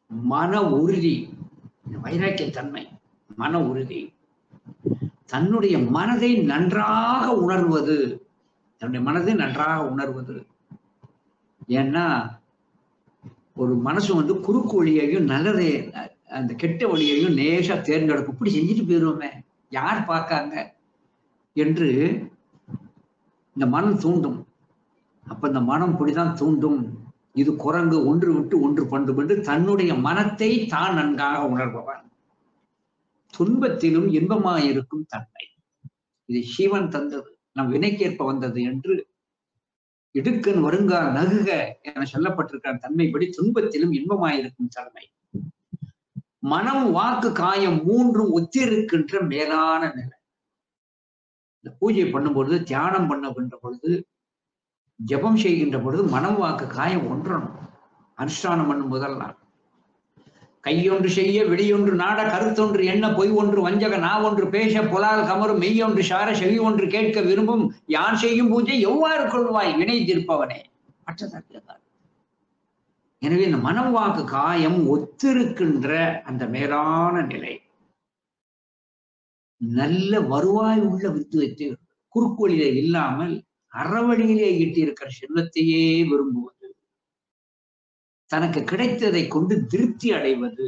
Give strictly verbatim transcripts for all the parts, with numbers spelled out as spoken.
மன உறுதி, வைராக்கியத்தன்மை, மன உறுதி, தன்னுடைய மனதை நன்றாக உணர்வது, தன்னுடைய மனதை நன்றாக உணர்வது. ஏன்னா ஒரு மனசு வந்து குறுக்கு வழியையும் நல்லதை அந்த கெட்ட வழியையும் நேசா தேர்ந்தெடுக்கும். இப்படி செஞ்சுட்டு போயிருவோமே, யார் பார்க்காங்க என்று இந்த மனம் தூண்டும். அப்ப இந்த மனம் இப்படிதான் தூண்டும். இது குரங்கு ஒன்று விட்டு ஒன்று பண்டு கொண்டு தன்னுடைய மனத்தை தான் நன்காக உணர்பவன். துன்பத்திலும் இன்பமாயிருக்கும் தன்மை, இது சிவன் தந்தது, நம் வினைக்கேற்ப வந்தது என்று இடுக்கன் வருங்கால் நகுக என சொல்லப்பட்டிருக்கிற தன்மைப்படி துன்பத்திலும் இன்பமாயிருக்கும் தன்மை. மனம், வாக்கு, காயம் மூன்றும் ஒத்திருக்கின்ற மேலான நிலை. இந்த பூஜை பண்ணும் பொழுது, தியானம் பண்ணுகின்ற பொழுது, ஜபம் செய்கின்ற பொழுது மனம், வாக்கு, காயம் ஒன்றணும். அனுஷ்டானம் பண்ணும் போதெல்லாம் கையொன்று செய்ய வெளியொன்று நாட கருத்தொன்று என்ன பொய் ஒன்று வஞ்சக நா ஒன்று பேச புலால் கமரும் மெய்யொன்று சார செவி ஒன்று கேட்க விரும்பும் யான் செய்யும் பூஜை எவ்வாறு கொள்வாய் வினை தீர்ப்பவனே மற்றதான். எனவே இந்த மனம், வாக்கு, காயம் ஒத்திருக்கின்ற அந்த மேலான நிலை நல்ல வருவாய் உள்ள வித்துவத்தை, குறுக்கோளிலே இல்லாமல் அறவழியிலே ஈட்டியிருக்கிற செல்வத்தையே விரும்புவது, தனக்கு கிடைத்ததை கொண்டு திருப்தி அடைவது,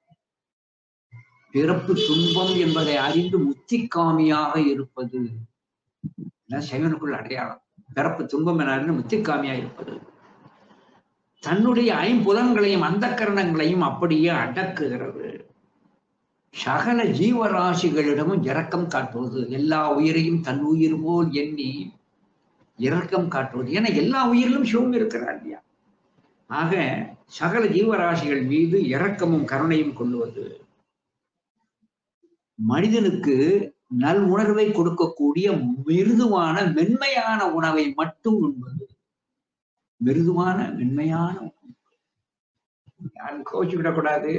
பிறப்பு துன்பம் என்பதை அறிந்து முத்திக்காமியாக இருப்பது, சைவனுக்குள் அடையாளம். பிறப்பு துன்பம் என அறிந்து முத்திக்காமியாக இருப்பது, தன்னுடைய ஐம்புலன்களையும் அந்த கரணங்களையும் அப்படியே அடக்குகிறது. சகல ஜீவராசிகளிடமும் இரக்கம் காட்டுவது, எல்லா உயிரையும் தன் உயிர் போல் எண்ணி இரக்கம் காட்டுவது. ஏன்னா எல்லா உயிரிலும் சிவம் இருக்கிறார் இல்லையா? ஆக சகல ஜீவராசிகள் மீது இரக்கமும் கருணையும் கொள்ளுவது, மனிதனுக்கு நல் உணர்வை கொடுக்கக்கூடிய மிருதுவான மென்மையான உணவை மட்டும் உண்பது. மிருதுவான மென்மையான உணவு, யாரும் கோச்சுக்கிடக்கூடாது.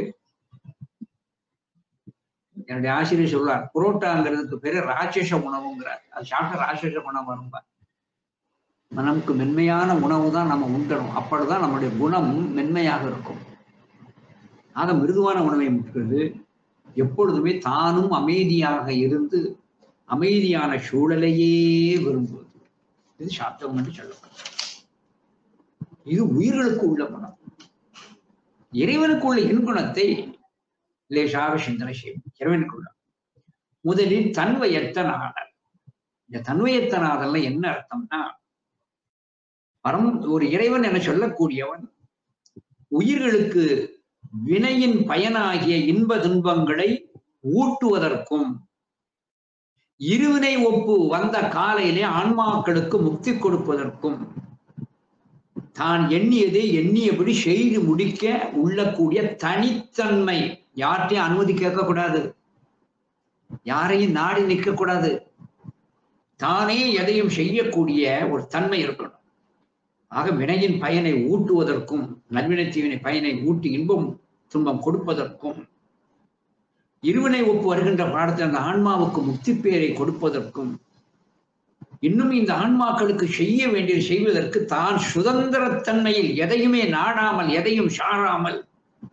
என்னுடைய ஆசிரியர் சொல்றார், புரோட்டாங்கிறதுக்கு பேரு ராட்சச உணவுங்கிறார். அது சாப்பிட்ட ராட்சச உணவு வரும்பா. நமக்கு மென்மையான உணவு தான் நம்ம உண்டணும், அப்படிதான் நம்முடைய குணம் மென்மையாக இருக்கும். ஆக மிருதுவான உணவை முற்றுவது, எப்பொழுதுமே தானும் அமைதியாக இருந்து அமைதியான சூழலையே விரும்புவது. இது சாத்தம் என்று சொல்லப்படும். இது உயிர்களுக்கு உள்ள குணம். இறைவனுக்கு உள்ள எண்குணத்தை லேசாக சிந்தனை செய்யும். இறைவனுக்குள்ள முதலில் தன்வயத்தனாதல். இந்த தன்வயத்தனாதல்ல என்ன அர்த்தம்னா, பரம் ஒரு இறைவன் என சொல்லக்கூடியவன் உயிர்களுக்கு வினையின் பயனாகிய இன்ப துன்பங்களை ஊட்டுவதற்கும், இருவினை ஒப்பு வந்த காலையிலே ஆன்மாக்களுக்கு முக்தி கொடுப்பதற்கும், தான் எண்ணியதை எண்ணியபடி செய்து முடிக்க உள்ளக்கூடிய தனித்தன்மை, யார்கிட்டையும் அனுமதி கேட்கக்கூடாது, யாரையும் நாடி நிற்க கூடாது, தானே எதையும் செய்யக்கூடிய ஒரு தன்மை இருக்கணும். ஆக வினையின் பயனை ஊட்டுவதற்கும், நல்வினை தீவினை பயனை ஊட்டி இன்பம் துன்பம் கொடுப்பதற்கும், இருவினை ஒப்பு வருகின்ற பாடத்தில் அந்த ஆன்மாவுக்கு முக்தி பேரை கொடுப்பதற்கும், இன்னும் இந்த ஆன்மாக்களுக்கு செய்ய வேண்டியது செய்வதற்கு தான் சுதந்திரத்தன்மையில் எதையுமே நாடாமல் எதையும் சாராமல்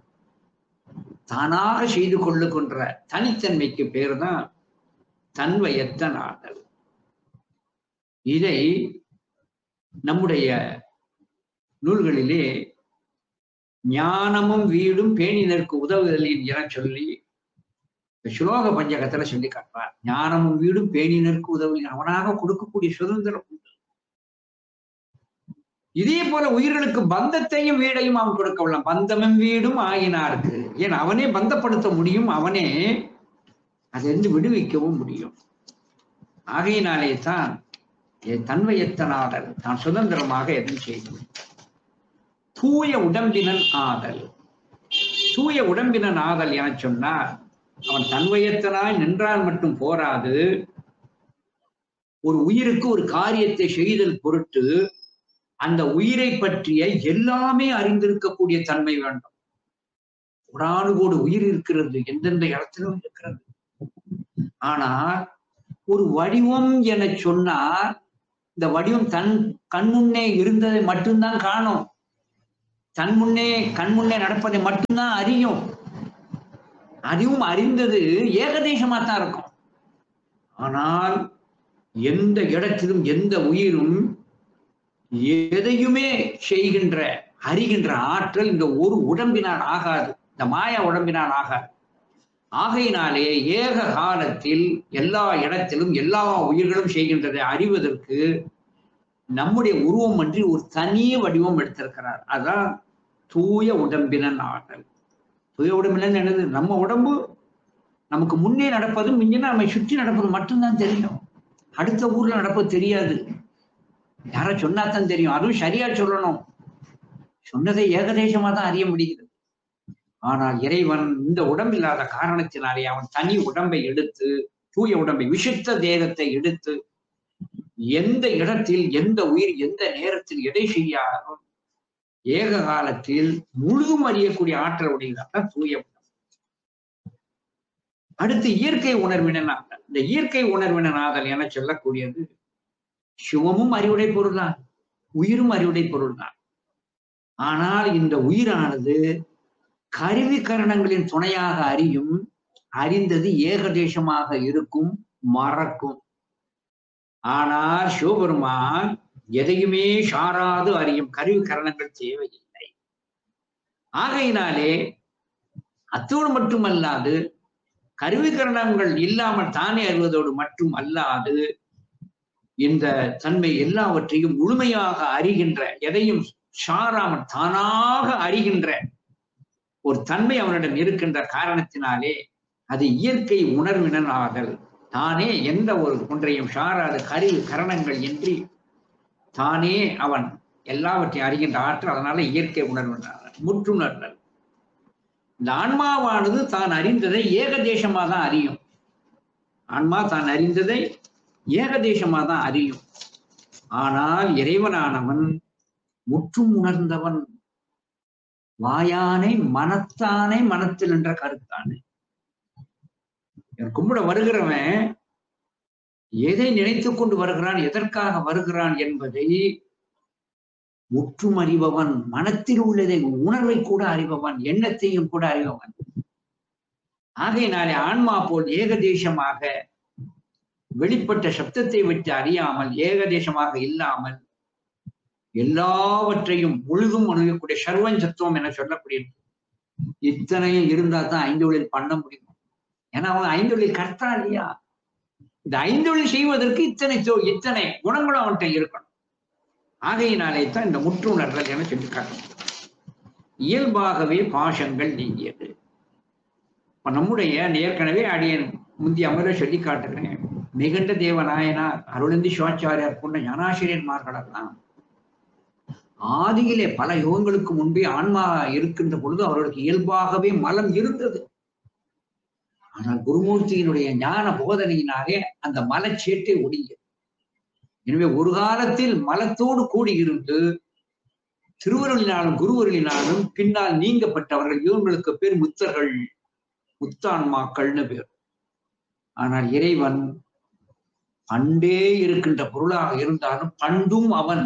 தானாக செய்து கொள்ளுகின்ற தனித்தன்மைக்கு பேர் தான் தன்வயத்தனாதல். இதை நம்முடைய நூல்களிலே ஞானமும் வீடும் பேணினருக்கு உதவுதலின் என சொல்லி ஸ்லோக பஞ்சகத்துல சொல்லி காட்டுவார். ஞானமும் வீடும் பேணினருக்கு உதவி, அவனாக கொடுக்கக்கூடிய சுதந்திரம் உண்டு. இதே போல உயிர்களுக்கு பந்தத்தையும் வீடையும் அவன் கொடுக்க உள்ளான். பந்தமும் வீடும் ஆகினாருக்கு, ஏன் அவனே பந்தப்படுத்த முடியும், அவனே அதிலிருந்து விடுவிக்கவும் முடியும். ஆகையினாலே தான் தன்வயத்தனாதல், தான் சுதந்திரமாக எதுவும் செய்யும். தூய உடம்பினன் ஆதல். தூய உடம்பினன் ஆதல் என சொன்னார், அவன் தன்வயத்தனாய் நின்றால் மட்டும் போராது, ஒரு உயிருக்கு ஒரு காரியத்தை செய்தல் பொருட்டு அந்த உயிரை பற்றிய எல்லாமே அறிந்திருக்கக்கூடிய தன்மை வேண்டும். கோடானு கோடி உயிர் இருக்கிறது, எந்தெந்த இடத்திலும் இருக்கிறது. ஆனால் ஒரு வடிவம் என சொன்னால் இந்த வடிவம் தன் கண்முன்னே இருந்ததை மட்டும்தான் காணும், தன் முன்னே கண் முன்னே நடப்பதை மட்டும்தான் அறியும். அதுவும் அறிந்தது ஏகதேசமா தான் இருக்கும். ஆனால் எந்த இடத்திலும் எந்த உயிரும் எதையுமே செய்கின்ற அறிகின்ற ஆற்றல் இந்த ஒரு உடம்பினால் ஆகாது, இந்த மாயா உடம்பினால் ஆகாது. ஆகையினாலே ஏக காலத்தில் எல்லா இடத்திலும் எல்லா உயிர்களும் செய்கின்றதை அறிவதற்கு நம்முடைய உருவம் அன்றி ஒரு தனி வடிவம் எடுத்திருக்கிறார். அதான் தூய உடம்பினன் ஆற்றல். தூய உடம்பினன் என்னது? நம்ம உடம்பு நமக்கு முன்னே நடப்பதும் மிஞ்சினா நம்மை சுற்றி நடப்பது மட்டும்தான் தெரியும். அடுத்த ஊர்ல நடப்பது தெரியாது. யார சொன்னாதான் தெரியும். அதுவும் சரியா சொல்லணும். சொன்னதை ஏகதேசமா தான் அறிய முடிகிறது. ஆனால் இறைவன் இந்த உடம்பில்லாத காரணத்தினாலே அவன் தனி உடம்பை எடுத்து, தூய உடம்பை, விசுத்த தேகத்தை எடுத்து, எந்த இடத்தில் எந்த உயிர் எந்த நேரத்தில் எதை செய்யாலும் ஏக காலத்தில் முழுதும் அறியக்கூடிய ஆற்றல் உடையதான் தூய உடம்பு. அடுத்து இயற்கை உணர்வினன் ஆதல். இந்த இயற்கை உணர்வினன் ஆதல் என சொல்லக்கூடியது சிவமும் அறிவுடை பொருள் தான், உயிரும் அறிவுடை பொருள் தான். ஆனால் இந்த உயிரானது கருவி கரணங்களின் துணையாக அறியும். அறிந்தது ஏகதேசமாக இருக்கும், மறக்கும். ஆனால் சிவபெருமான் எதையுமே சாராது அறியும். கருவி கரணங்கள் தேவையில்லை. ஆகையினாலே அத்தோடு மட்டுமல்லாது கருவி கரணங்கள் இல்லாமல் தானே அறிவதோடு மட்டும் அல்லாது இந்த தன்மை எல்லாவற்றையும் முழுமையாக அறிகின்ற, எதையும் சாராமல் தானாக அறிகின்ற ஒரு தன்மை அவனிடம் இருக்கின்ற காரணத்தினாலே அது இயற்கை உணர்வினன் ஆதல். தானே எந்த ஒரு ஒன்றையும் சாராத கருவி கரணங்கள் இன்றி தானே அவன் எல்லாவற்றையும் அறிகின்ற ஆற்றல். அதனால இயற்கை உணர்வினார். முற்றுணர்தல். இந்த ஆன்மாவானது தான் அறிந்ததை ஏகதேசமா தான் அறியும். ஆன்மா தான் அறிந்ததை ஏகதேசமா தான் அறியும். ஆனால் இறைவனானவன் முற்றும் உணர்ந்தவன். வாயானை மனத்தானே மனத்தில் என்ற கருத்தானே. கும்பிட வருகிறவன் எதை நினைத்துக் கொண்டு வருகிறான், எதற்காக வருகிறான் என்பதை முற்றும் அறிபவன். மனத்தில் உள்ளதை, உணர்வை கூட அறிபவன், எண்ணத்தையும் கூட அறிபவன். ஆகையினாலே ஆன்மா போல் ஏகதேசமாக வெளிப்பட்ட சப்தத்தை விட்டு அறியாமல், ஏகதேசமாக இல்லாமல் எல்லாவற்றையும் முழுதும் அணுகக்கூடிய சர்வஞ்சத்துவம் என சொல்லக்கூடியது. இத்தனையும் இருந்தா தான் ஐந்தொழில் பண்ண முடியும். ஏன்னா அவன் ஐந்தொழில் கர்த்தா இல்லையா? இந்த ஐந்தொழில் செய்வதற்கு இத்தனை இத்தனை குணங்களும் அவன்கிட்ட இருக்கணும். ஆகையினாலே தான் இந்த முற்றுணர்தல் என சொல்லி காட்டணும். இயல்பாகவே பாசங்கள் நீங்கியது. இப்ப நம்முடைய ஏற்கனவே அடியன் முந்தைய அமர சொல்லி காட்டுகிறேன். மிகண்ட தேவநாயனார், அருளந்தி சிவாச்சாரியார் போன்ற ஞானாசிரியன்மார்கள் எல்லாம் ஆதியிலே பல யுகங்களுக்கு முன்பே ஆன்மா இருக்கின்ற பொழுது அவர்களுக்கு இயல்பாகவே மலம் இருந்தது. ஆனால் குருமூர்த்தியினுடைய ஞான போதனையினாலே அந்த மலச்சேட்டை ஒடுங்கியது. எனவே ஒரு காலத்தில் மலத்தோடு கூடியிருந்து திருவருளினாலும் குருவருளினாலும் பின்னால் நீங்கப்பட்டவர்கள். இவங்களுக்கு பேர் முத்தர்கள், முத்தான்மாக்கள்னு பேர். ஆனால் இறைவன் பண்டே இருக்கின்ற பொருளாக இருந்தாலும் பண்டும் அவன்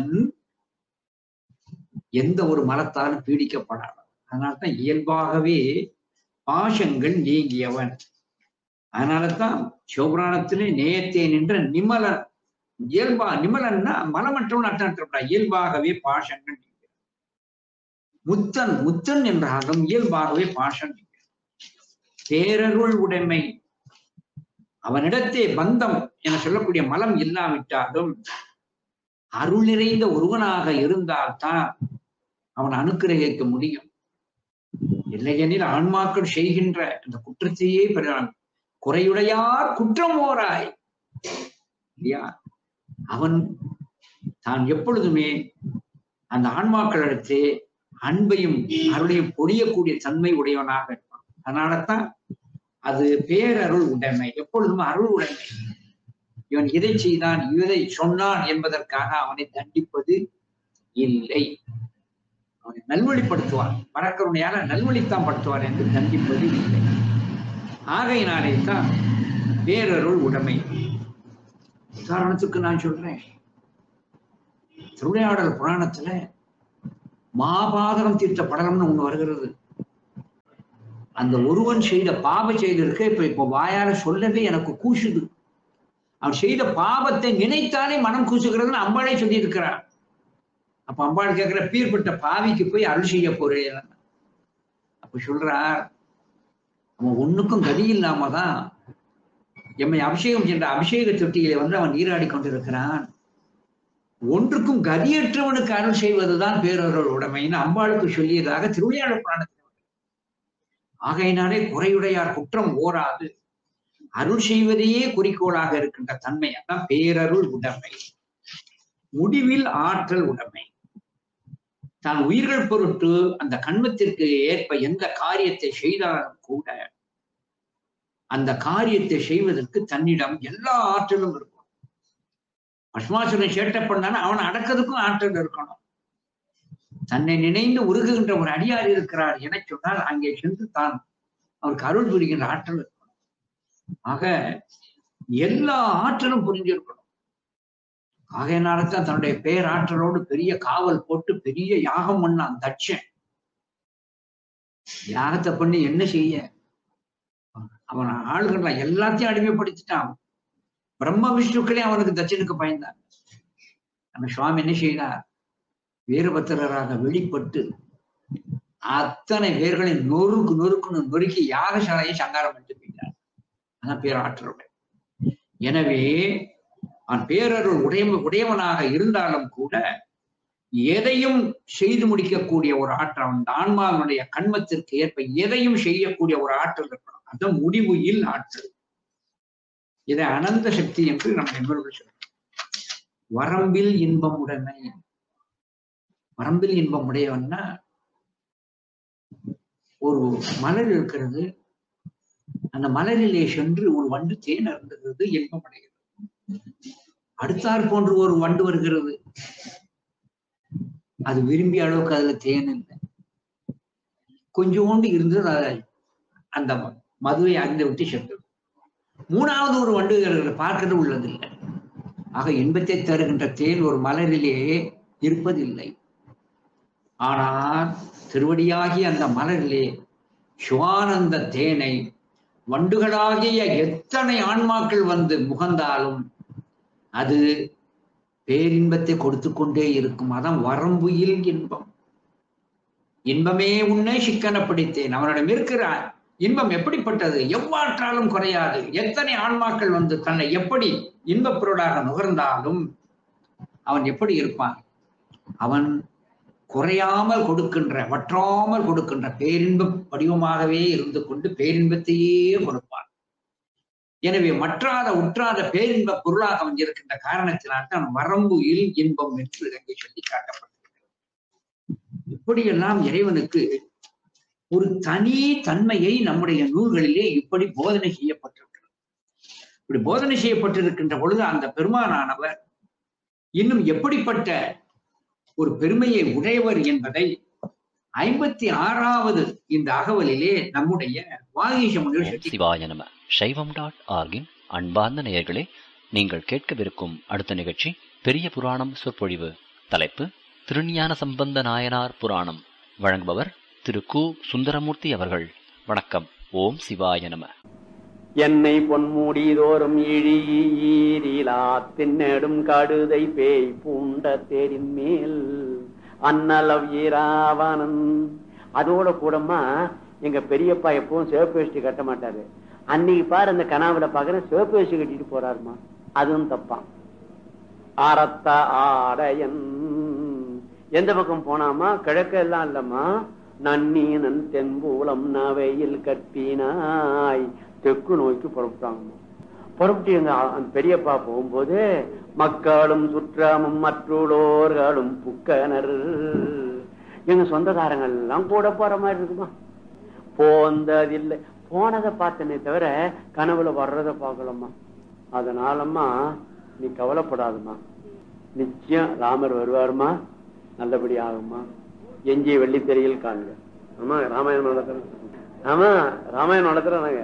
எந்த ஒரு மலத்தாலும் பீடிக்கப்படாத. அதனால்தான் இயல்பாகவே பாசங்கள் நீங்கியவன். அதனாலதான் சிவபுராணத்திலே நேயத்தே நின்ற நிமலன். இயல்பா நிமலன்னா மலமற்றவன் அர்த்தம். இயல்பாகவே பாசங்கள் நீங்கிய முத்தன். முத்தன் என்றாலும் இயல்பாகவே பாசம் நீங்கிய பேரருள் உடைமை. அவனிடத்தே பந்தம் என சொல்லக்கூடிய மலம் இல்லாவிட்டாலும் அருள் நிறைந்த ஒருவனாக இருந்தால்தான் அவன் அனுக்கிரகிக்க முடியும். இல்லையெனில் ஆன்மாக்கள் செய்கின்ற இந்த குற்றத்தையே பெறான். குறையுடையார் குற்றம் ஓராய் இல்லையா? அவன் தான் எப்பொழுதுமே அந்த ஆன்மாக்களிடத்தே அன்பையும் அருளையும் பொழியக்கூடிய தன்மை உடையவனாக இருப்பான். அதனாலதான் அது பேரருள் உடைமை. எப்பொழுதும் அருள் உடைமை. இவன் இதை செய்தான், இதை சொன்னான் என்பதற்காக அவனை தண்டிப்பது இல்லை. அவனை நல்வழிப்படுத்துவார். பரக்கருணையால நல்வழித்தான் படுத்துவார் என்று தண்டிப்பது இல்லை. ஆகையினாலே தான் பேரருள் உடைமை. உதாரணத்துக்கு நான் சொல்றேன், திருவிளையாடல் புராணத்துல மாபாதகம் தீர்த்த படலம்னு ஒண்ணு வருகிறது. அந்த ஒருவன் செய்த பாவ செய்திருக்க இப்ப இப்ப வாயால சொல்லவே எனக்கு கூசுது. அவன் செய்த பாவத்தை நினைத்தாலே மனம் கூசுகிறதுன்னு அம்பாளே சொல்லி இருக்கிறார். அப்ப அம்பாள் கேட்கிற பீர்பட்ட பாவிக்கு போய் அருள் செய்ய போறேன். அப்ப சொல்றார், அவன் ஒண்ணுக்கும் கதி இல்லாம தான் எம்மை அபிஷேகம் சென்ற அபிஷேக தொட்டியிலே வந்து அவன் நீராடி கொண்டிருக்கிறான். ஒன்றுக்கும் கதியற்றவனுக்கு அருள் செய்வதுதான் பேரருள் உடைமைன்னு அம்பாளுக்கு சொல்லியதாக திருவிளையாடல் புராணத்தில். ஆகையினாலே குறையுடையார் குற்றம் ஓராது அருள் செய்வதையே குறிக்கோளாக இருக்கின்ற தன்மை அதான் பேரருள் உடைமை. முடிவில் ஆற்றல் உடைமை. தான் உயிர்கள் பொருட்டு அந்த கண்மத்திற்கு ஏற்ப எந்த காரியத்தை செய்தாலும் கூட அந்த காரியத்தை செய்வதற்கு தன்னிடம் எல்லா ஆற்றலும் இருக்கும். பஸ்மாசுரன் சேட்டை பண்ணான அவனை அடக்கிறதுக்கும் ஆற்றல் இருக்கணும். தன்னை நினைந்து உருகுகின்ற ஒரு அடியார் இருக்கிறார் என சொன்னால் அங்கே சென்று தான் அவருக்கு அருள் புரிகின்ற ஆற்றல் இருக்கணும். ஆக எல்லா ஆற்றலும் புரிஞ்சிருக்கணும். ஆகையினால்தான் தன்னுடைய பேராற்றலோடு பெரிய காவல் போட்டு பெரிய யாகம் பண்ணான் தட்சன். யாகத்தை பண்ணி என்ன செய்ய? அவன் ஆளுகள்லாம் எல்லாத்தையும் அடிமைப்படுத்திட்டான். பிரம்ம விஷ்ணுக்களே அவனுக்கு தட்சனுக்கு பயந்தான். நம்ம சுவாமி என்ன செய்தார்? வீரபத்திரராக வெளிப்பட்டு அத்தனை பேர்களை நொறுக்கு நொறுக்குன்னு நொறுக்கி யாகசாலையை சங்காரம் பண்ணிட்டு போயிட்டார். அதான் பேராற்றலுடைய. எனவே அவன் பேரருள் உடைய உடையவனாக இருந்தாலும் கூட எதையும் செய்து முடிக்கக்கூடிய ஒரு ஆற்றல், அவன் ஆன்மாவினுடைய கண்மத்திற்கு ஏற்ப எதையும் செய்யக்கூடிய ஒரு ஆற்றல் இருக்கணும். அதுதான் முடிவு இல் ஆற்றல். இதை அனந்த சக்தி என்று நம்ம என்பவர்கள் சொல்றோம். வரம்பில் இன்பம் உடைமை. வரம்பில் இன்பம் உடையவன்னா ஒரு மலர் இருக்கிறது, அந்த மலரிலே சென்று ஒரு வண்டு தேன் அருந்துகிறது, இன்பம் அடைகிறது. அடுத்தாற் போன்று ஒரு வண்டு வருகிறது, அது விரும்பிய அளவுக்கு அதுல தேன் இல்லை, கொஞ்சோண்டு இருந்தது, அந்த மதுவை அருந்த விட்டு சென்றது. மூணாவது ஒரு வண்டு பார்க்கிறது உள்ளதில்லை. ஆக இன்பத்தை தருகின்ற தேன் ஒரு மலரிலே இருப்பதில்லை. ஆனால் திருவடியாகிய அந்த மலரிலே சிவானந்த தேனை வண்டுகளாகிய எத்தனை ஆன்மாக்கள் வந்து முகந்தாலும் அது பேரின்பத்தை கொடுத்து கொண்டே இருக்கும். அதான் வரம்புயில் இன்பம். இன்பமே உன்னை சிக்கன பிடித்தேன். அவனிடம் இருக்கிறார் இன்பம் எப்படிப்பட்டது? எவ்வாற்றாலும் குறையாது. எத்தனை ஆன்மாக்கள் வந்து தன்னை எப்படி இன்பப் பொருளாக நுகர்ந்தாலும் அவன் எப்படி இருப்பான்? அவன் குறையாமல் கொடுக்கின்ற, வற்றாமல் கொடுக்கின்ற பேரின்ப வடிவமாகவே இருந்து கொண்டு பேரின்பத்தையே கொடுப்பான். எனவே மற்றாத உற்றாத பேரின்ப பொருளாக அவன் இருக்கின்ற காரணத்தினால்தான் வரம்பு இல் இன்பம் என்று அங்கே சொல்லி காட்டப்பட்டிருக்கிறது. இப்படியெல்லாம் இறைவனுக்கு ஒரு தனி தன்மையை நம்முடைய நூல்களிலே இப்படி போதனை செய்யப்பட்டிருக்கிறது. இப்படி போதனை செய்யப்பட்டிருக்கின்ற பொழுது அந்த பெருமானானவர் இன்னும் எப்படிப்பட்ட ஒரு பெருமையை உடையவர் என்பதை ஐம்பத்தி ஆறாவது இந்த அகவலிலே நம்முடைய வாகீச முனிவர் சிவாய நம சைவம் டாட் ஆர்கின் அன்பார்ந்த நேயர்களே, நீங்கள் கேட்கவிருக்கும் அடுத்த நிகழ்ச்சி பெரிய புராணம் சொற்பொழிவு. தலைப்பு திருஞான சம்பந்த நாயனார் புராணம். வழங்குபவர் திரு கு சுந்தரமூர்த்தி அவர்கள். வணக்கம். ஓம் சிவாய நம. என்னை பொன்மூடிதோறும் இழியீரிலா தின்னெடும் கடுதை பேய் பூண்ட தேரின் மேல் அன்னலவ் ஈராவனன். அதோட கூடமா எங்க பெரியப்பா எப்பவும் சிவப்பு வேஷ்டி கட்ட மாட்டாரு. அன்னைக்கு பாரு அந்த கனாவில பாக்குறேன் சிவப்பு வேஷ்டி கட்டிட்டு போறாருமா. அதுவும் தப்பான். ஆரத்த ஆடையன் எந்த பக்கம் போனாமா? கிழக்க எல்லாம் இல்லம்மா, நன்னீனன் தென்பூலம் நவையில் கட்டினாய் தெற்கு நோக்கி புறப்பட்டாங்க. புறப்பட்டு எங்க அந்த பெரியப்பா போகும்போது மக்களும் சுற்றமும் மற்றோர்களும் புக்கனர், எங்க சொந்தக்காரங்கள் எல்லாம் கூட போற மாதிரி இருக்குமா. போந்ததில்லை, போனதை பார்த்தனே தவிர கனவுல வர்றதை பார்க்கலம்மா. அதனாலம்மா நீ கவலைப்படாதுமா, நிச்சயம் ராமர் வருவாருமா, நல்லபடி ஆகுமா. எஞ்சிய வெள்ளித்திரையில் காண்க. ஆமா ராமாயணம் நடத்துறேன். ஆமா ராமாயணம் நடத்துறாங்க.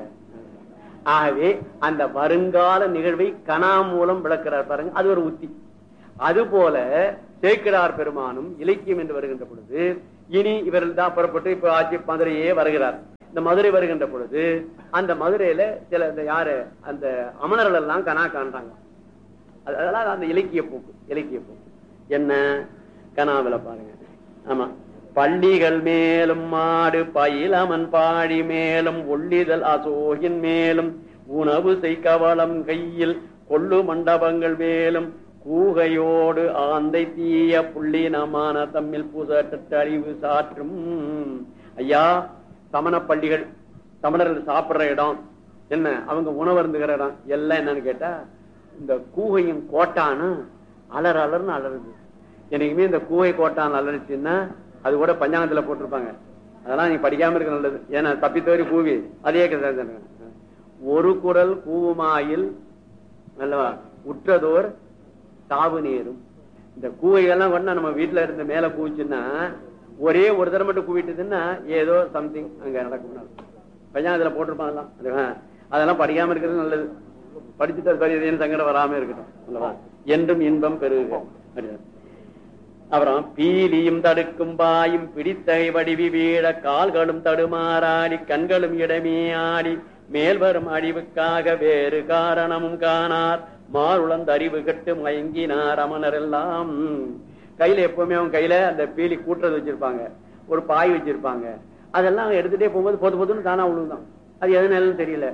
ஆகவே அந்த வருங்கால நிகழ்வை கனா மூலம் விளக்கிறார் பாருங்க, அது ஒரு உத்தி. அது போல சேக்கிழார் பெருமானும் இலக்கியம் என்று வருகின்ற பொழுது இனி இவர்கள் தான் புறப்பட்டு இப்ப ஆட்சி மதுரையே வருகிறார். இந்த மதுரை வருகின்ற பொழுது அந்த மதுரையில சில இந்த யாரு அந்த அமணர்கள் எல்லாம் கனா காண்றாங்க. அதெல்லாம் அந்த இலக்கிய போக்கு. இலக்கிய போக்கு என்ன கனாவில பாருங்க. ஆமா, பள்ளிகள் மேலும் மாடு பயிலமன் பாடி மேலும் ஒள்ளிதல் அசோகின் மேலும் உணவு செய் கவலம் கையில் கொள்ளு மண்டபங்கள் மேலும் கூகையோடு ஆந்தை தீய புள்ளினமான தம்மில் பூசட்ட அறிவு சாற்றும். ஐயா, சமண பள்ளிகள், சமணர்கள் சாப்பிடுற இடம் என்ன, அவங்க உணவு இருந்துகிற இடம் எல்லாம் என்னன்னு கேட்டா இந்த கூகையும் கோட்டானு அலர் அலர்னு அலருது. எனக்குமே இந்த கூகை கோட்டான் அலர்ச்சுன்னா அது கூட பஞ்சாங்கத்துல போட்டிருப்பாங்க. அதெல்லாம் நீங்க படிக்காம இருக்க நல்லது. ஏன்னா தப்பித்தவரி கூவி அதே ஒரு குரல் கூவுமாயில் அல்லவா உற்றதோர் தாவு நேரும். இந்த கூவைகள்லாம் கொண்டா நம்ம வீட்டுல இருந்த மேல கூச்சுன்னா ஒரே ஒரு தடவை மட்டும் கூவிட்டுதுன்னா ஏதோ சம்திங் அங்க நடக்கும். பஞ்சாங்கத்துல போட்டிருப்பாங்க. அதெல்லாம் படிக்காம இருக்கிறது நல்லது. படிச்சுட்டு அது பரிதேன்னு சங்கடம் வராம இருக்கட்டும் அல்லவா. என்றும் இன்பம் பெருக. அப்புறம் பீலியும் தடுக்கும் பாயும் பிடித்தகை வடிவி வீழ கால்களும் தடுமாறாடி கண்களும் இடமே ஆடி மேல் வரும் அழிவுக்காக வேறு காரணமும் காணார் மாறுளந்த அறிவு கட்டு மயங்கினார் அமனர் எல்லாம். கையில எப்பவுமே அவன் கையில அந்த பீலி கூட்டுறது வச்சிருப்பாங்க, ஒரு பாய் வச்சிருப்பாங்க. அதெல்லாம் எடுத்துட்டே போகும்போது பொது பொதுன்னு தானா உழுவுதான். அது எதுனாலும் தெரியல.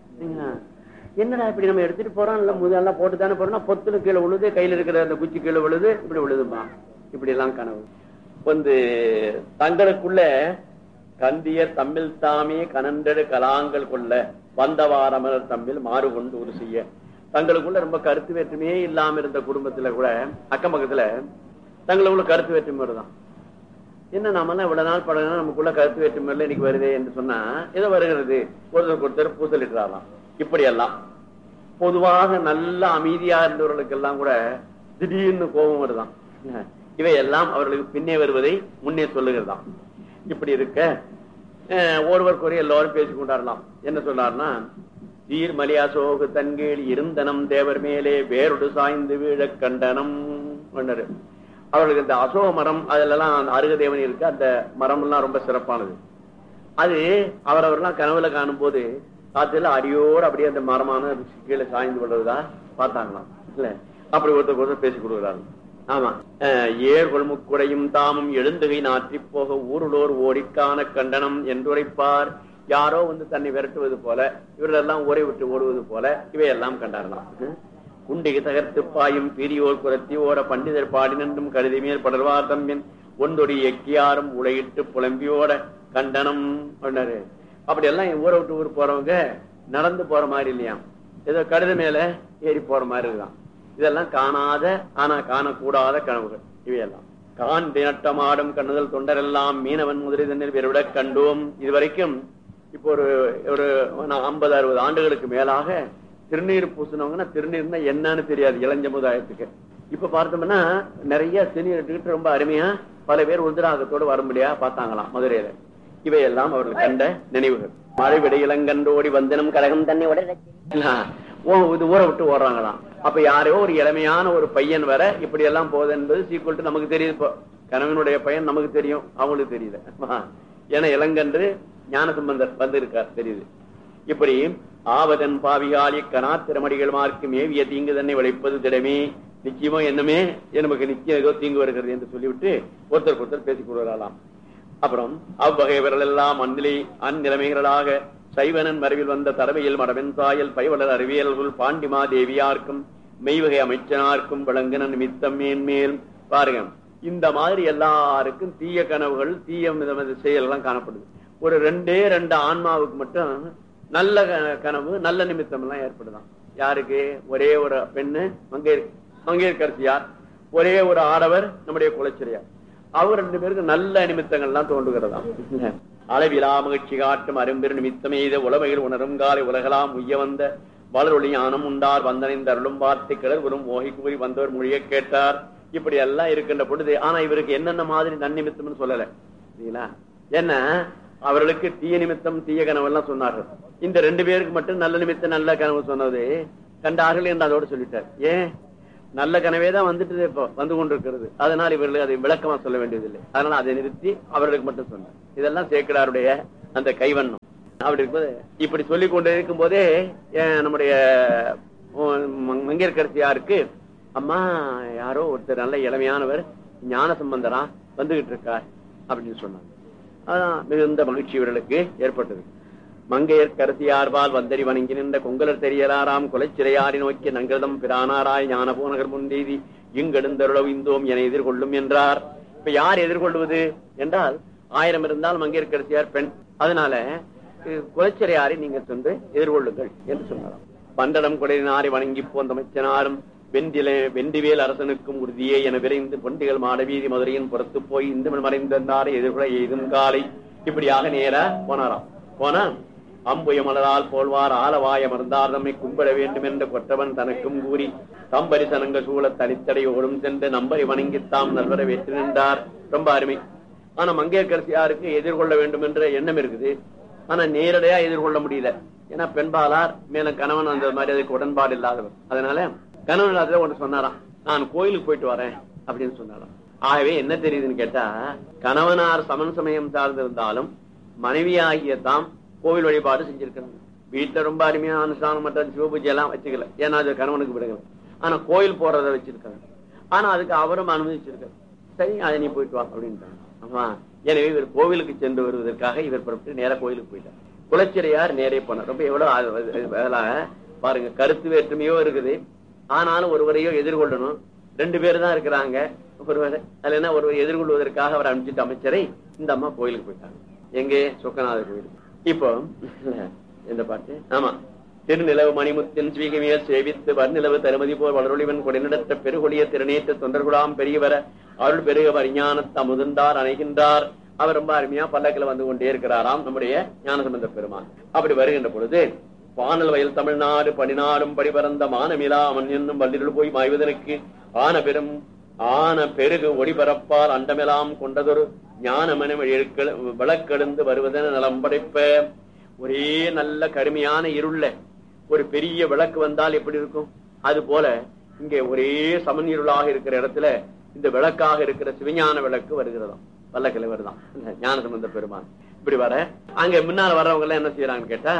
என்னடா இப்படி நம்ம எடுத்துட்டு போறோம், இல்ல முதல்லாம் போட்டு தானே போறோம்னா பொத்துல கீழே விழுது, கையில இருக்கிற அந்த குச்சி கீழே விழுது, இப்படி விழுதுமா. இப்படி எல்லாம் கனவு வந்து தங்களுக்குள்ள கந்தியர் தம்மில் தாமே கனண்டடு கலாங்கள் கொள்ள வந்தவாரமர் தம்மில் மாறு கொண்டு ஒரு செய்ய. தங்களுக்குள்ள ரொம்ப கருத்து வேற்றுமையே இல்லாம இருந்த குடும்பத்துல கூட அக்கம் பக்கத்துல தங்களுக்குள்ள கருத்து வேற்றுமை வருதான். என்ன நம்மளாம் இவ்வளவு நாள் பழகினா நமக்குள்ள கருத்து வேற்றுமை இல்லை, இன்னைக்கு வருதே என்று சொன்னா ஏதோ வருகிறது, ஒருத்தருக்கு ஒருத்தர் பூசலிட்டுறாராம். இப்படி எல்லாம் பொதுவாக நல்ல அமைதியா இருந்தவர்களுக்கு எல்லாம் கூட திடீர்னு கோபம் வருதான். இவையெல்லாம் அவர்களுக்கு பின்னே வருவதை முன்னே சொல்லுகிறதாம். இப்படி இருக்க ஒருவர் குறை எல்லாரும் பேசிக் கொண்டாடலாம். என்ன சொன்னார்னா, சீர் மலியாசோகு தன்கீழ் இருந்தனம் தேவர் மேலே வேறொடு சாய்ந்து வீழ கண்டனம் பண்ணாரு. அவர்களுக்கு இந்த அசோக மரம் அதெல்லாம் அருகதேவன் இருக்கு, அந்த மரம் எல்லாம் ரொம்ப சிறப்பானது. அது அவரவரெல்லாம் கனவுல காணும் போது காத்துல அடியோடு அப்படியே அந்த மரமான கீழே சாய்ந்து கொள்வதா பார்த்தாங்களாம். இல்ல அப்படி ஒருத்தர் ஒருத்தர் பேசிக் கொடுக்குறாங்க. ஆமா, ஏர் கொள்முக்குடையும் தாமும் எழுந்துகை நாற்றி போக ஊருளோர் ஓடிக்கான கண்டனம் என்றுரைப்பார். யாரோ வந்து தன்னை விரட்டுவது போல, இவர்களெல்லாம் ஊரை விட்டு ஓடுவது போல இவையெல்லாம் கண்டாரலாம். குண்டிகை தகர்த்து பாயும் பெரியோர் குரத்தி ஓட பண்டிதர் பாடி நின்றும் கருதி மேல் படர்வார் தம்பின் ஒன்றொடி எக்கியாரும் உலகிட்டு புலம்பியோட கண்டனம் பண்ணாரு. அப்படி எல்லாம் ஊரை விட்டு ஊர் போறவங்க நடந்து போற மாதிரி இல்லையா, ஏதோ கழுத மேல ஏறி போற மாதிரி இருக்கலாம். இதெல்லாம் காணாத ஆனா காணக்கூடாத கனவுகள் இவையெல்லாம். கான் தினட்டமாடும் கண்ணுதல் தொண்டரெல்லாம் மீனவன் முதலி தண்ணீர் விரைவிட கண்டோம். இதுவரைக்கும் இப்போ ஒரு ஒரு ஐம்பது அறுபது ஆண்டுகளுக்கு மேலாக திருநீர் பூசினவங்கன்னா திருநீர்னா என்னன்னு தெரியாது இளஞ்சமுதாயத்துக்கு. இப்ப பார்த்தோம்னா நிறைய திருநீர் எடுத்துக்கிட்டு ரொம்ப அருமையா பல பேர் உதிராகத்தோடு வரும்படியா பார்த்தாங்களாம் மதுரையில. இவையெல்லாம் அவர்கள் கண்ட நினைவுகள். மழை விட இளங்கன்றோடி வந்தனம் கழகம் தண்ணி உட இது ஊரை விட்டு ஓடுறாங்களாம். அப்ப யாரையோ ஒரு இளமையான ஒரு பையன் வர இப்படி எல்லாம் போகுது என்பது சீக்கிரம் நமக்கு தெரியுது. இப்போ கணவனுடைய பையன் நமக்கு தெரியும், அவங்களுக்கு தெரியல. ஏன்னா இளங்கன்று ஞானசம்பந்தர் வந்து இருக்கார் தெரியுது. இப்படி ஆவதன் பாவிகாலி கனா திறமடிகள் மார்க்கு மேவிய தீங்கு தன்னை விளைப்பது திடமே நிச்சயமோ என்னமே நமக்கு நிச்சயம் ஏதோ தீங்கு வருகிறது என்று சொல்லிவிட்டு ஒருத்தருக்கு ஒருத்தர் பேசிக் கொள்கிறாளாம். அப்புறம் அவ்வகைவர்கள் எல்லாம் அந்நிலை அந்நிலைமைகளாக சைவனன் மறைவில் வந்த தரவையில் மடவென் சாயல் பைவலர் அறிவியல்கள் பாண்டிமா தேவியார்க்கும் மெய்வகை அமைச்சனார்க்கும் விளங்கின நிமித்தம் மேன்மேல் பாருங்க. இந்த மாதிரி எல்லாருக்கும் தீய கனவுகள் தீய செயல்கள் காணப்படுது. ஒரு ரெண்டே ரெண்டு ஆன்மாவுக்கு மட்டும் நல்ல கனவு நல்ல நிமித்தம் எல்லாம் ஏற்படுதான். யாருக்கு? ஒரே ஒரு பெண்ணு மங்கை மங்கையர்கரசியார், ஒரே ஒரு ஆடவர் நம்முடைய குலச்சிறையார். அவர் ரெண்டு பேருக்கு நல்ல நிமித்தங்கள் எல்லாம் தோன்றுகிறதா. அளவிலா மகிழ்ச்சி காட்டும் அரும்பெரு நிமித்தமெய்த உலமையில் உணரும் காலை உலகலாம் உய்ய வந்த வளரொளி ஞானம் உண்டார் வந்தனைந்த அருளும் வார்த்தை கிளர் வரும் மோகி கூறி வந்தவர் மொழியை கேட்டார். இப்படி எல்லாம் இருக்கின்ற பொழுது ஆனா இவருக்கு என்னென்ன மாதிரி நன்னிமித்தம்னு சொல்லல. சரிங்களா? என்ன அவர்களுக்கு தீய நிமித்தம் தீய கனவு எல்லாம் சொன்னார்கள். இந்த ரெண்டு பேருக்கு மட்டும் நல்ல நிமித்தம் நல்ல கனவு சொன்னது கண்டார்கள் என்று அதோடு சொல்லிட்டார். ஏன் நல்ல கனவே தான் வந்துட்டு இப்போ வந்து கொண்டிருக்கிறது. அதனால் இவர்கள் அதை விளக்கமா சொல்ல வேண்டியதில்லை. அதனால அதை நிறுத்தி அவர்களுக்கு மட்டும் சொன்னார். இதெல்லாம் சேக்கிழாருடைய அந்த கைவண்ணம். அப்படி இருக்கும்போது இப்படி சொல்லிக் கொண்டு இருக்கும் போதே நம்முடைய மங்கையர்க்கரசியாருக்கு, அம்மா யாரோ ஒருத்தர் நல்ல இளமையானவர் ஞான சம்பந்தரா வந்துகிட்டு இருக்கார் அப்படின்னு சொன்னாங்க. அதான் மிகுந்த மகிழ்ச்சி இவர்களுக்கு ஏற்பட்டது. மங்கையர்க்கரசியார்பால் வந்தறி வணங்கி நின்ற கொங்கலர் தெரியலாராம் கொலைச்சிறையாரி நோக்கி நங்கதம் பிரானாராய் ஞான பூநகர் முன்தெய்தி இங்கெடுந்தருளவு இந்தோம் என எதிர்கொள்ளும் என்றார். இப்ப யார் எதிர்கொள்வது என்றால், ஆயிரம் இருந்தால் மங்கையர்க்கரசியார் பெண், அதனால குலச்சிறையாரை நீங்க சென்று எதிர்கொள்ளுங்கள் என்று சொன்னாராம். பண்டடம் குடையினாரை வணங்கி போந்த அமைச்சனாரும் வெண்டில வெண்டிவேல் அரசனுக்கும் உறுதியே என விரைந்து பொண்டிகள் மாடவீதி மதுரையின் புறத்து போய் இந்த மறைந்தாரை எதிர்கொள்ள எய்தும் காலை இப்படியாக நேரா போனாராம். போனா அம்புய மலரால் போல்வார் ஆலவாய மறந்தார் நம்மை கும்பிட வேண்டும் என்ற கொற்றவன் தனக்கும் கூறி தம்பரிசனங்க சூழ தனித்தடை ஓடும் சென்று நம்பரை வணங்கித்தாம் நல்வர வெற்றி நின்றார். ரொம்ப அருமை. ஆனா மங்கையர்க்கரசியாருக்கு எதிர்கொள்ள வேண்டும் என்ற எண்ணம் இருக்குது. ஆனா நேரடியா எதிர்கொள்ள முடியல. ஏன்னா பெண்பாளார் மேல கணவன் அந்த மாதிரி அதுக்கு உடன்பாடு இல்லாதவர். அதனால கணவன் இல்லாத ஒன்று சொன்னாராம், நான் கோயிலுக்கு போயிட்டு வரேன் அப்படின்னு சொன்னாராம். ஆகவே என்ன தெரியுதுன்னு கேட்டா, கணவனார் சமன் சமயம் சார்ந்திருந்தாலும் மனைவியாகிய தாம் கோவில் வழிபாடு செஞ்சிருக்காங்க. வீட்டுல ரொம்ப அருமையான அனுஷ்டானம் மற்ற சிவபூஜை எல்லாம் வச்சுக்கல, ஏன்னா அது கணவனுக்கு விடுங்க. ஆனா கோயில் போறத வச்சிருக்காங்க. ஆனா அதுக்கு அவரும் அனுமதிச்சிருக்காரு. சரி, அதை நீ போயிட்டு வா அப்படின்ட்டாங்க. ஆமா, எனவே இவர் கோவிலுக்கு சென்று வருவதற்காக இவர் புறப்பட்டு நேர கோயிலுக்கு போயிட்டார். குலச்சிறையார் நேரே போனார். ரொம்ப எவ்வளவு பாருங்க, கருத்து வேற்றுமையோ இருக்குது. ஆனாலும் ஒருவரையோ எதிர்கொள்ளணும். ரெண்டு பேர் தான் இருக்கிறாங்க. ஒருவர் அதுல என்ன, ஒருவர் எதிர்கொள்வதற்காக அவர் அனுப்பிச்சிட்டு அமைச்சரை இந்த அம்மா கோயிலுக்கு போயிட்டாங்க. எங்கே? சொக்கநாதர் கோயில். இப்போ எந்த பாட்டு? ஆமா, திருநிலவு மணிமுத்தின் ஸ்வீகமியல் சேவித்து வர்நிலவு தருமதி போர் வளரொளிவன் கொடிநடத்த பெருகொடிய திருநேற்ற தொண்டர்குலாம் பெரியவர அருள் பெருக பரிஞானத்தை அமுதந்தார் அணைகின்றார். அவர் ரொம்ப அருமையா பல்லக்கில வந்து கொண்டே இருக்கிறாராம் நம்முடைய ஞானசம்பந்த பெருமான். அப்படி வருகின்ற பொழுது, பானல் வயல் தமிழ்நாடு பணிநாடும் படிபரந்த மானமிலா அவன் என்னும் வள்ளிருள் போய் மாய்வதற்கு ஆன பெரும் ஆன பெருகு ஒளிபரப்பால் அண்டமெல்லாம் கொண்டதொரு ஞானமன விளக்கெழுந்து வருவதென நலம் படைப்ப. ஒரே நல்ல கடுமையான இருள ஒரு பெரிய விளக்கு வந்தால் எப்படி இருக்கும்? அது போல இங்கே ஒரே சமன் இருளாக இருக்கிற இடத்துல இந்த விளக்காக இருக்கிற சிவஞான விளக்கு வருகிறதாம். வல்லக்கிழமை வருதான் ஞானசம்பந்த பெருமான். இப்படி வர அங்க முன்னால வர்றவங்க எல்லாம் என்ன செய்யறாங்கன்னு கேட்டா,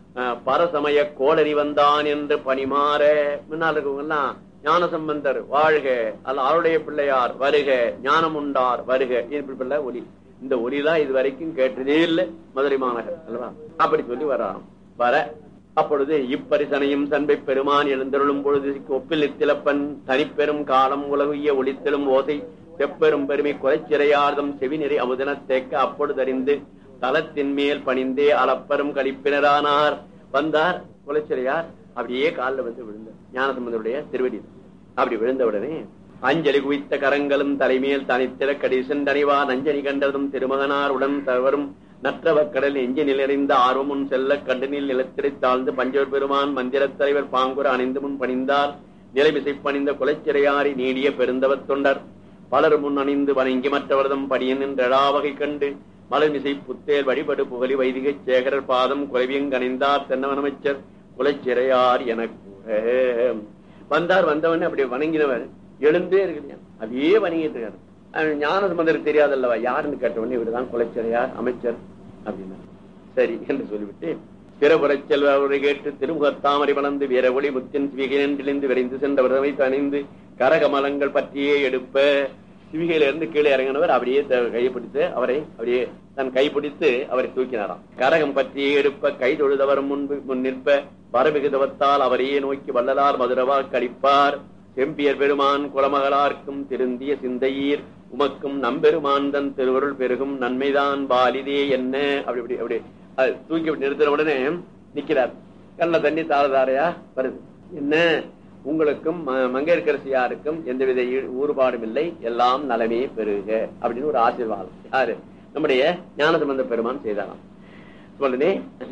பரசமய கோடரி வந்தான் என்று பணிமாற முன்னால் இருக்கவங்க எல்லாம் ஞானசம்பந்தர் வாழ்க, அல்ல அவருடைய பிள்ளையார் வருக, ஞானம் உண்டார் வருக, இப்படி ஒலி. இந்த ஒலிதான் இது வரைக்கும் கேட்டதே இல்லை மதுரை மாநகர் அல்லவா? அப்படி சொல்லி வராம். வர அப்பொழுது இப்பரிசனையும் சண்பை பெருமான் எழுந்தருளும் பொழுது ஒப்பில் இத்திலப்பன் தனிப்பெரும் காலம் உலகிய ஒளித்தெழும் ஓசை செப்பெரும் பெருமை குறைச்சிறையார்தம் செவிநெறி அமுதன தேக்க அப்பொழுது அறிந்து தலத்தின் மேல் பணிந்தே அளப்பெரும் கழிப்பினரானார். வந்தார் குலச்சிறையார், அப்படியே காலில் வந்து விழுந்தார் ஞானசம்பந்தருடைய திருவடி. அப்படி விழுந்தவுடனே அஞ்சலி குவித்த கரங்களும் தலைமையில் தனித்திர கடிசன் தனிவா நஞ்சனி கண்டதும் திருமகனார் உடன் தவறும் நற்றவக்கடல் எஞ்சினில் நிறைந்த ஆர்வமுன் செல்ல கண்டனில் நிலத்திரை தாழ்ந்து பஞ்சவர் பெருமான் மந்திரத் தலைவர் பாங்குர அணிந்து முன் பணிந்தார். நிலைமிசை பணிந்த குலச்சிறையாரி நீடிய பெருந்தவத் தொண்டர் பலர் முன் அணிந்து வணங்கி மற்றவர்தம் படியன் என்றாவகை கண்டு மலர்மிசை புத்தேல் வழிபடு புகழி வைதிக சேகரர் பாதம் குறைவியங்கணிந்தார் தென்னவனமைச்சர் குலச்சிறையார் என கூற வந்தார். வந்தவன் அப்படி வணங்கினவர் எழுந்தே இருக்கிறார், அப்படியே வணங்கிட்டு இருக்காரு. ஞானசம்பந்தருக்கு தெரியாதல்லவா யாருன்னு கேட்டவொடனே இவருதான் குலச்சிறையார் அமைச்சர் அப்படின்னா சரி என்று சொல்லிவிட்டு பிறபுறச் செல்வரை கேட்டு திருமுகத்தாமரை வளர்ந்து வீர ஒளி முத்தின் சிவிகையிலிருந்து விரைந்து சென்றவரை தணிந்து கரகமலங்கள் பற்றியே எடுப்ப சிவிகையில இருந்து கீழே இறங்கினவர் அப்படியே கைப்பிடித்து அவரை அப்படியே தன் கைப்பிடித்து அவரை தூக்கினாராம். கரகம் பற்றியே எடுப்ப கை தொழுதவர் முன்பு முன் நிற்ப வரமிகுதவத்தால் அவரையே நோக்கி வள்ளலார் மதுரவா கழிப்பார். செம்பியர் பெருமான் குலமகளார்க்கும் திருந்திய சிந்தையீர் உமக்கும் நம்பெருமான் தன் திருவருள் பெருகும் நன்மைதான் பாலிதே என்ன அப்படி அப்படி அப்படி தூக்கி நிறுத்தின உடனே நிக்கிறார். கண்ண தண்ணி தாரதாரையா வருது. என்ன, உங்களுக்கும் மங்கையர்க்கரசியாருக்கும் எந்தவித ஊறுபாடும் இல்லை, எல்லாம் நலமே பெருக அப்படின்னு ஒரு ஆசீர்வாதம் யாரு நம்முடைய ஞானசம்பந்த பெருமான் செய்தாராம். உடனே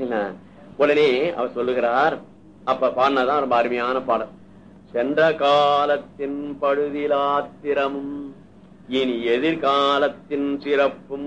உடனே அவர் சொல்லுகிறார். அப்ப பாடினதான் ரொம்ப அருமையான பாடல். சென்ற காலத்தின் படுதிலாத்திரமும் இனி எதிர்காலத்தின் சிறப்பும்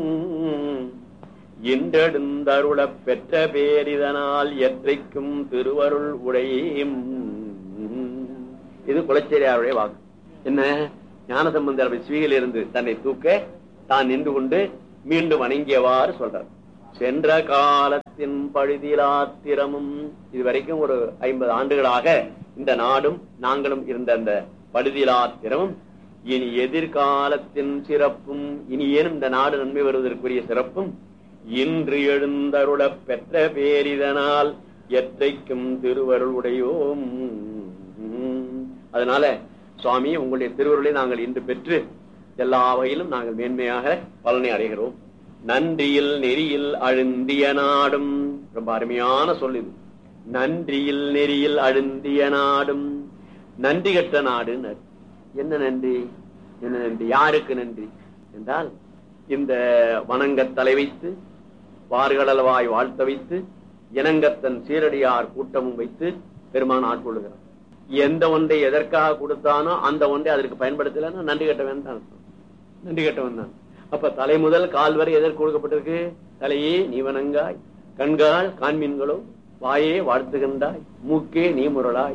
இன்றெடுந்தருள பெற்ற பேரிதனால் எற்றைக்கும் திருவருள் உடையும் இது குலச்சேரியாருடைய வாக்கு. என்ன ஞானசம்பந்தர் சிவியில் இருந்து தன்னை தூக்க தான் நின்று கொண்டு மீண்டும் வணங்கியவாறு சொல்றார். சென்ற காலத்தின் பழுதிலாத்திரமும், இதுவரைக்கும் ஒரு ஐம்பது ஆண்டுகளாக இந்த நாடும் நாங்களும் இருந்த அந்த பழுதிலாத்திரமும் இனி எதிர்காலத்தின் சிறப்பும், இனி ஏனும் இந்த நாடு நன்மை வருவதற்குரிய சிறப்பும் இன்று எழுந்தருள பெற்ற பேரிதனால் எத்தைக்கும் திருவருள் உடையோம். அதனால சுவாமி உங்களுடைய திருவருளை நாங்கள் இன்று பெற்று எல்லா வகையிலும் நாங்கள் மேன்மையாக பலனை அடைகிறோம். நன்றியில் நெறியில் அழுந்திய நாடும், ரொம்ப அருமையான சொல் இது. நன்றியில் நெறியில் அழுந்திய நாடும், நன்றி கட்ட நாடு. என்ன நன்றி? என்ன நன்றி? யாருக்கு நன்றி என்றால், இந்த வணங்க தலை வைத்து வார்கடல்வாய் வாழ்த்த வைத்து இனங்கத்தன் சீரடியார் கூட்டமும் வைத்து பெருமான் ஆட்கொள்ளுகிறார். எந்த ஒன்றை எதற்காக கொடுத்தானோ அந்த ஒன்றை அதற்கு பயன்படுத்தலன்னா நன்றி கட்டவன் தான், நன்றி கட்டவன் தான். அப்ப தலை முதல் கால் வரை எதற்கு கொடுக்கப்பட்டிருக்கு? தலையே நீ வணங்காய், கண்கால் காண்மீன்களோ, வாயே வாழ்த்துகின்றாய், மூக்கே நீ முரளாய்,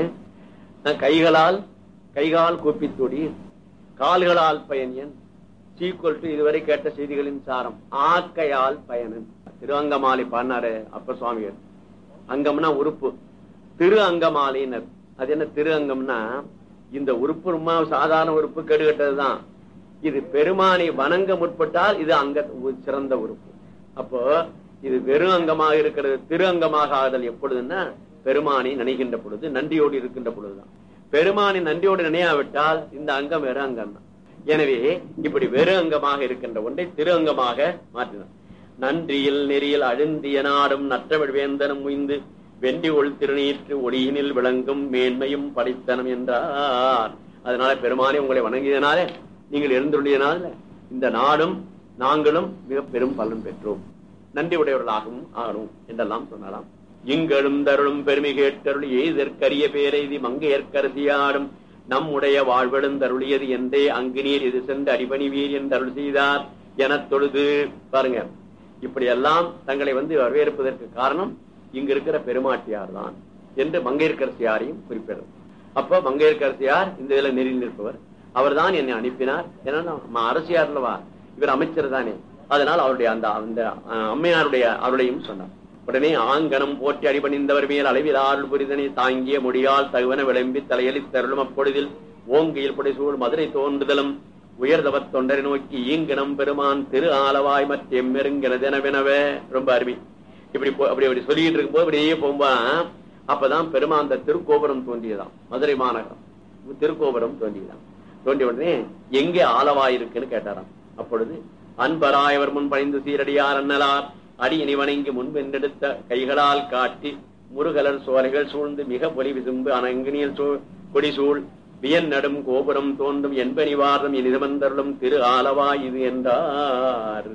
கைகளால் கைகால் கூப்பித்தொடி, கால்களால் பயனியன், சீக்குவல் டு இதுவரை கேட்ட செய்திகளின் சாரம் ஆக்கையால் பயனன். திருஅங்கமாலை பாடினாரு அப்ப சுவாமிகள். அங்கம்னா உறுப்பு, திரு அங்கமாலையினர். அது என்ன திரு அங்கம்னா, இந்த உறுப்பு ரொம்ப சாதாரண உறுப்பு, கெடுகட்டதுதான். இது பெருமானை வணங்க முற்பட்டால் இது அங்க சிறந்த உறுப்பு. அப்போ இது வெறும் அங்கமாக இருக்கிறது. திரு அங்கமாக ஆகுதல் எப்பொழுதுன்னா பெருமானை நினைக்கின்ற பொழுது, நன்றியோடு இருக்கின்ற பொழுதுதான். பெருமானை நன்றியோடு நினையாவிட்டால் இந்த அங்கம் வெறும் அங்கம் தான். எனவே இப்படி வெறும் அங்கமாக இருக்கின்ற ஒன்றை திரு அங்கமாக மாற்றினார். நன்றியில் நெறியில் அழுந்திய நாடும் நற்றமிழ் வேந்தனும் உய்ந்து வெண்டி ஒள் திருநீற்று ஒளியினில் விளங்கும் மேன்மையும் படைத்தனம் என்றார். அதனால பெருமானை உங்களை வணங்கியதனால, நீங்கள் எழுந்துள்ளதனால இந்த நாடும் நாங்களும் மிக பெரும் பலன் பெற்றோம், நன்றி உடையவர்களாகவும் ஆகணும் என்றெல்லாம் சொன்னலாம். இங்கெழும் தருளும் பெருமை கேட்டருள் எய்தற்கரிய பேரைதி மங்கையற்கரசியாடும் நம்முடைய வாழ்வெழும் தருளியது என்றே அங்கு நீர் இது சென்று அடிபணிவீர் என்று அருள் செய்தார் என தொழுது. பாருங்க, இப்படி எல்லாம் தங்களை வந்து வரவேற்பதற்கு காரணம் இங்க இருக்கிற பெருமாட்டியார் தான் என்று மங்கையர்கரசியாரையும் குறிப்பிடுறது. அப்ப மங்கையர்கரசியார் இந்த இதுல நெறியில் நிற்பவர், அவர் தான் என்னை அனுப்பினார். ஏன்னா அரசியார்லவா, இவர் அமைச்சர் தானே. அதனால் அவருடைய அந்த அந்த அம்மையாருடைய அருளையும் சொன்னார். உடனே ஆங்கனம் போற்றி அடிபணிந்தவர் மேல் அளவில் ஆறு புரிதனை தாங்கிய முடியால் தகுவன விளம்பி தலையலி தருளும் அப்பொழுதில் ஓங்கையில் புடைசூழ் மதுரை தோன்றுதலும் உயர்தவத் தொண்டரை நோக்கி ஈங்கனம் பெருமான் திரு ஆலவாய் மற்ற எம்மெருங்கெனதெனவெனவே. ரொம்ப அருமை. இப்படி அப்படி அப்படி சொல்லிட்டு இருக்கும் போது அப்படியே போகும்பா அப்பதான் பெருமான் அந்த திருக்கோபுரம் தோன்றியதாம். மதுரை மாநகரம் திருக்கோபுரம் தோன்றியதாம். தோன்றிய உடனே எங்கே ஆலவாய் இருக்குன்னு கேட்டாராம். அப்பொழுது அன்பராயவர் முன் பணிந்து சீரடியார் அண்ணலார் அடியணி வணங்கி முன்பென்றெடுத்த கைகளால் காட்டி முருகலர் சோலைகள் சூழ்ந்து மிக பொலி விசும்பு அனங்கினியல் சூழ் கொடிசூழ் வியன் நடும் கோபுரம் தோன்றும் என்பனிவாரம் இனிதமந்தருளும் திரு ஆலவாய் இது என்றார்.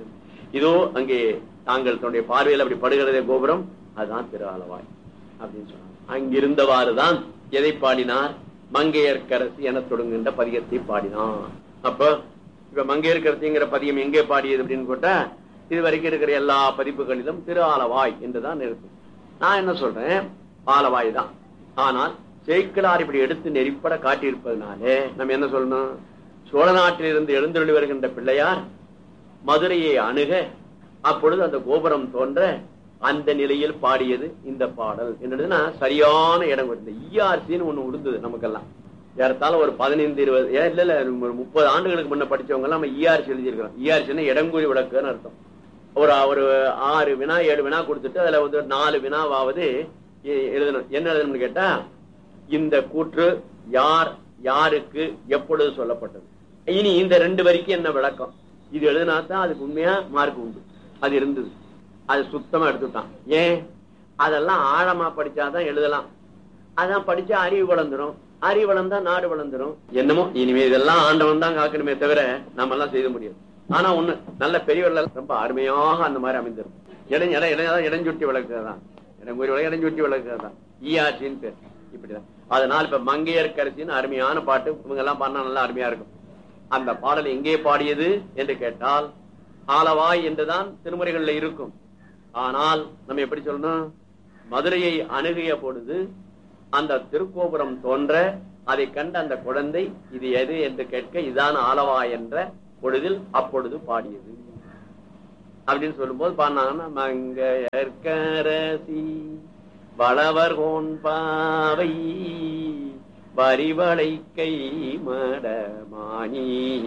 இதோ அங்கே தாங்கள் தன்னுடைய பார்வையில் அப்படி படுகிறதே கோபுரம், அதுதான் திரு ஆலவாய் அப்படின்னு சொன்னார். அங்கிருந்தவாறுதான் எதை பாடினார்? மங்கையர்கரசி என தொடங்குகின்ற பதிகத்தை பாடினார். அப்ப இப்ப மங்கையர்கரசிங்கிற பதியம் எங்கே பாடியது அப்படின்னு கேட்டா, இது வரைக்கும் இருக்கிற எல்லா பதிப்புகளிலும் திரு ஆலவாய் என்றுதான் இருக்கும். நான் என்ன சொல்றேன், ஆலவாய் தான். ஆனால் சேக்கிழார் இப்படி எடுத்து நெறிப்பட காட்டியிருப்பதனாலே நம்ம என்ன சொல்லணும்? சோழ நாட்டிலிருந்து எழுந்தருளி வருகின்ற பிள்ளையார் மதுரையை அணுக, அப்பொழுது அந்த கோபுரம் தோன்ற அந்த நிலையில் பாடியது இந்த பாடல் என்னதுன்னா சரியான இடம். இந்த ஈஆர்சின்னு ஒண்ணு உடுந்தது நமக்கெல்லாம். ஏறத்தால ஒரு பதினைந்து இருபது இல்ல இல்ல ஒரு முப்பது ஆண்டுகளுக்கு முன்ன படிச்சவங்க எல்லாம் நம்ம ஈஆர்சி எழுதியிருக்கிறோம். ஈஆர்சின்னா இடங்குறி விளக்குன்னு அர்த்தம். ஒரு ஒரு ஆறு வினா ஏழு வினா கொடுத்துட்டு அதுல வந்து நாலு வினாவாவது எழுதணும். என்ன எழுதணும்னு கேட்டா, இந்த கூற்று யார் யாருக்கு எப்பொழுது சொல்லப்பட்டது, இனி இந்த ரெண்டு வரைக்கும் என்ன விளக்கம், இது எழுதினாத்தான் அதுக்கு உண்மையா மார்க் உண்டு. அது இருந்தது, அது சுத்தமா எடுத்துட்டான். ஏன்? அதெல்லாம் ஆழமா படிச்சாதான் எழுதலாம். அதான் படிச்சா அறிவு வளர்ந்துரும், அறிவு வளர்ந்தா நாடு வளர்ந்துரும். என்னமோ இனிமே இதெல்லாம் ஆண்டவன் தான் காக்கணுமே தவிர நாம எல்லாம் செய்ய முடியாது. ஆனா ஒண்ணு, நல்ல பெரியவர்கள் ரொம்ப அருமையாக அந்த மாதிரி அமைந்திரும். இடம் இடம் இடம் இடஞ்சுட்டி விளக்குதான், இடங்குறி விளக்கு இடஞ்சுட்டி விளக்குதான் ஈஆர்சின்னு பேர். இப்படிதான். அதனால இப்ப மங்கையர்கரசின்னு அருமையான பாட்டு இவங்க எல்லாம் பாடினா நல்லா அருமையா இருக்கும். அந்த பாடல் எங்கே பாடியது என்று கேட்டால் ஆலவாய் என்றுதான் திருமுறைகள்ல இருக்கும். ஆனால் நம்ம எப்படி சொல்லணும், மதுரையை அணுகிய பொழுது அந்த திருக்கோபுரம் தோன்ற அதை கண்ட அந்த குழந்தை இது எது என்று கேட்க இதான் ஆலவா என்ற பொழுதில் அப்பொழுது பாடியது அப்படின்னு சொல்லும் போது பாடினாங்கன்னா மங்கையர்க்கரசி வளவர் கோன் பாவை வரிவளை கை மடமானி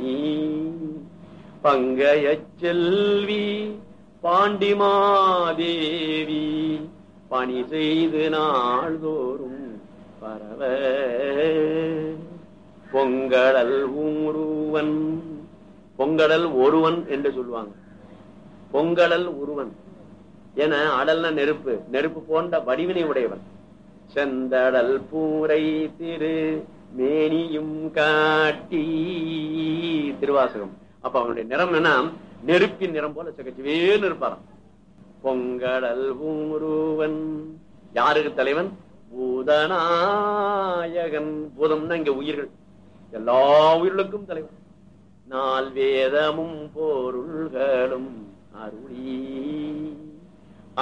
பங்கைய செல்வி பாண்டிமாதேவி பணி செய்து நாள்தோறும் பரவ பொங்கடல் ஒருவன் பொங்கடல் ஒருவன் என்று சொல்லுவாங்க. பொங்கடல் ஒருவன் என அடல்ன நெருப்பு நெருப்பு போன்ற வடிவினை உடையவன். செந்தடல் பூரை திரு மேனியும் காட்டி திருவாசகம். அப்ப அவனுடைய நிறம் என்ன? நெருப்பின் நிறம் போல சகச்சுவேன்னு இருப்பாராம். பொங்கடல் ஒருவன் யாருக்கு தலைவன்? பூதநாயகன். பூதம்னா இங்க உயிர்கள், எல்லா உயிர்களுக்கும் தலைவன். நால் வேதமும் பொருள்களும் அருளி